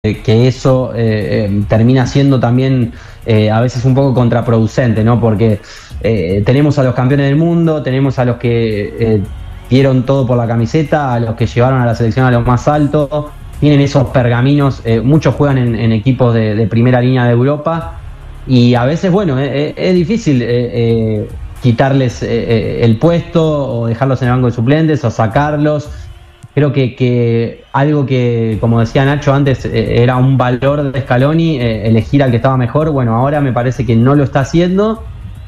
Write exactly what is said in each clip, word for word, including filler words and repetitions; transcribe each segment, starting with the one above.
que eso eh, eh, termina siendo también eh, a veces un poco contraproducente, ¿no? Porque eh, tenemos a los campeones del mundo, tenemos a los que eh, dieron todo por la camiseta, a los que llevaron a la selección a lo más alto, tienen esos pergaminos, eh, muchos juegan en, en equipos de, de primera línea de Europa y a veces, bueno, eh, es difícil eh, eh, quitarles eh, el puesto o dejarlos en el banco de suplentes o sacarlos. Creo que, que algo que, como decía Nacho antes, eh, era un valor de Scaloni, eh, elegir al que estaba mejor. Bueno, ahora me parece que no lo está haciendo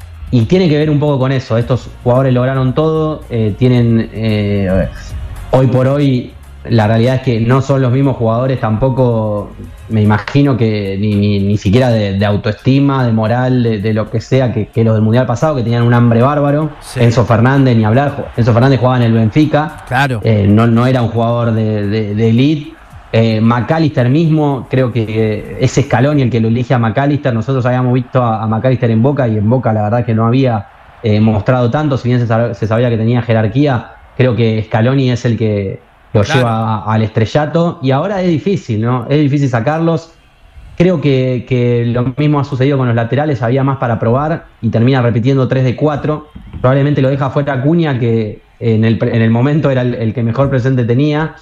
y tiene que ver un poco con eso. Estos jugadores lograron todo, eh, tienen eh, hoy por hoy, la realidad es que no son los mismos jugadores tampoco, me imagino que ni, ni, ni siquiera de, de autoestima, de moral, de, de lo que sea, que, que los del Mundial pasado, que tenían un hambre bárbaro. Sí. Enzo Fernández, ni hablar, Enzo Fernández jugaba en el Benfica, claro. eh, no, no era un jugador de, de, de elite. Eh, McAllister mismo, creo que eh, es Scaloni el que lo elige a McAllister. Nosotros habíamos visto a, a McAllister en Boca y en Boca la verdad que no había eh, mostrado tanto, si bien se, sab- se sabía que tenía jerarquía. Creo que Scaloni es el que lo claro. lleva a, al estrellato y ahora es difícil, ¿no? Es difícil sacarlos. Creo que, que lo mismo ha sucedido con los laterales, había más para probar y termina repitiendo tres de cuatro. Probablemente lo deja fuera Acuña, que en el, en el momento era el, el que mejor presente tenía.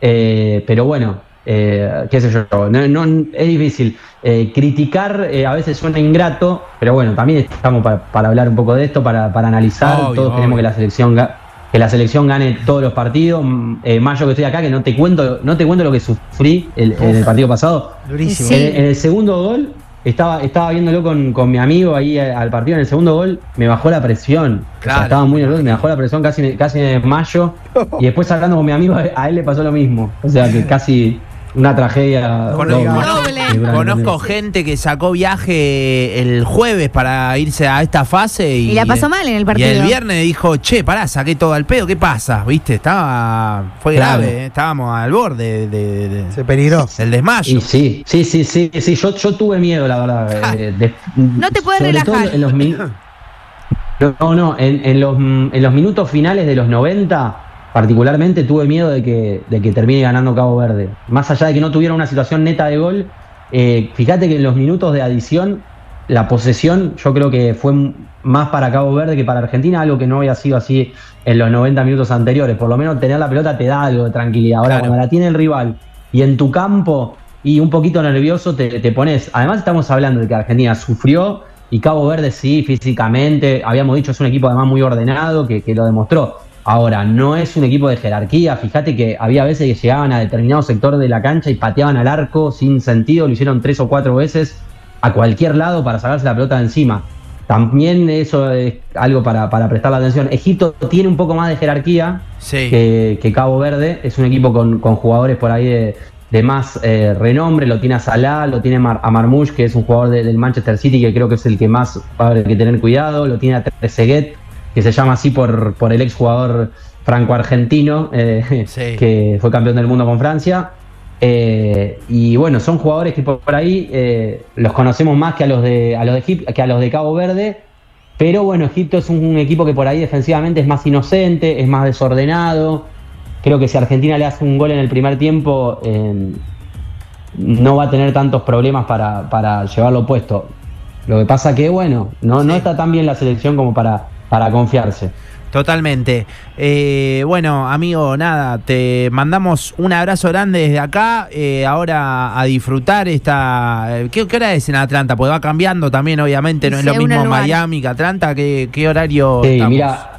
Eh, pero bueno, eh, qué sé yo, no, no, es difícil. Eh, criticar eh, a veces suena ingrato, pero bueno, también estamos para, para hablar un poco de esto, para, para analizar. Obvio, Todos obvio. queremos que la selección que la selección gane todos los partidos. Eh, más yo que estoy acá, que no te cuento, no te cuento lo que sufrí el, en el partido pasado. Durísimo. Sí. En, en el segundo gol, estaba, estaba viéndolo con, con mi amigo ahí al partido. En el segundo gol me bajó la presión. Claro. O sea, estaba muy nervioso, me bajó la presión, casi, casi me desmayo. Y después hablando con mi amigo, a él le pasó lo mismo. O sea que casi una tragedia. Conozco, doble. Conozco gente que sacó viaje el jueves para irse a esta fase y, y la pasó mal en el partido. Y el viernes dijo, che, pará, saqué todo al pedo, ¿qué pasa? ¿Viste? Estaba, fue claro. grave, ¿eh? Estábamos al borde de, de, de, se peligró. del desmayo. Y sí, sí, sí, sí, sí. Yo, yo tuve miedo, la verdad. Eh, de, no te puedes relajar. En los min- no, no, en, en, los, en los minutos finales de los noventa, particularmente tuve miedo de que, de que termine ganando Cabo Verde. Más allá de que no tuviera una situación neta de gol, eh, fíjate que en los minutos de adición, la posesión yo creo que fue más para Cabo Verde que para Argentina, algo que no había sido así en los noventa minutos anteriores. Por lo menos tener la pelota te da algo de tranquilidad. Ahora, claro. cuando la tiene el rival y en tu campo y un poquito nervioso te, te pones. Además estamos hablando de que Argentina sufrió y Cabo Verde sí, físicamente, habíamos dicho, es un equipo además muy ordenado que, que lo demostró. Ahora, no es un equipo de jerarquía. Fíjate que había veces que llegaban a determinado sector de la cancha y pateaban al arco sin sentido. Lo hicieron tres o cuatro veces a cualquier lado para sacarse la pelota de encima. También eso es algo para, para prestar la atención. Egipto tiene un poco más de jerarquía sí. que, que Cabo Verde. Es un equipo con, con jugadores por ahí de, de más eh, renombre. Lo tiene a Salah, lo tiene a Marmoush, que es un jugador de, del Manchester City, que creo que es el que más va a haber que tener cuidado. Lo tiene a Trezeguet, que se llama así por, por el exjugador franco-argentino, eh, sí. que fue campeón del mundo con Francia. Eh, y bueno, son jugadores que por, por ahí eh, los conocemos más que a los de a los de Egipto, que a los de Cabo Verde. Pero bueno, Egipto es un, un equipo que por ahí defensivamente es más inocente, es más desordenado. Creo que si Argentina le hace un gol en el primer tiempo, eh, no va a tener tantos problemas para, para llevarlo puesto. Lo que pasa que, bueno, no, sí. no está tan bien la selección como para... para confiarse. Totalmente. Eh, bueno, amigo, nada, te mandamos un abrazo grande desde acá. Eh, ahora a disfrutar esta... ¿Qué, ¿Qué hora es en Atlanta? Porque va cambiando también, obviamente. No sí, es lo mismo Miami que Atlanta. ¿Qué, qué horario Sí, estamos? Mira,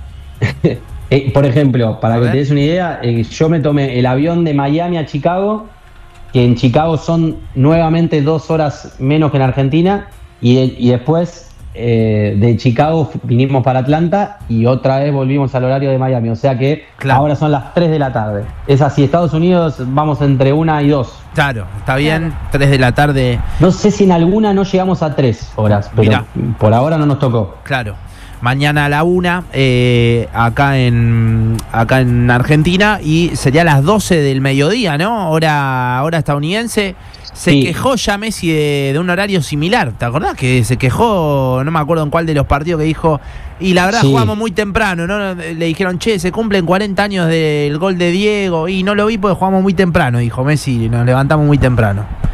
eh, por ejemplo, para a que ver. te des una idea, eh, yo me tomé el avión de Miami a Chicago, que en Chicago son nuevamente dos horas menos que en Argentina, y, y después... Eh, de Chicago vinimos para Atlanta y otra vez volvimos al horario de Miami, o sea que claro. ahora son las tres de la tarde. Es así, Estados Unidos vamos entre una y dos. Claro, está bien, tres de la tarde. No sé si en alguna no llegamos a tres horas, pero Mirá. por ahora no nos tocó. Claro. Mañana a la una, eh, acá en acá en Argentina, y sería a las doce del mediodía, ¿no? Hora, hora estadounidense. Se sí. quejó ya Messi de, de un horario similar. ¿Te acordás que se quejó? No me acuerdo en cuál de los partidos, que dijo, y la verdad sí. jugamos muy temprano, ¿no? Le dijeron, che, se cumplen cuarenta años del gol de Diego, y no lo vi porque jugamos muy temprano, dijo Messi, nos levantamos muy temprano.